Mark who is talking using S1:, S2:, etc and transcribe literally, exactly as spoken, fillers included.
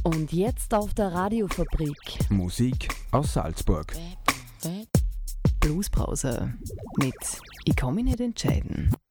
S1: Und jetzt auf der Radiofabrik.
S2: Musik aus Salzburg.
S1: Bluespause mit Ich kann mich nicht entscheiden.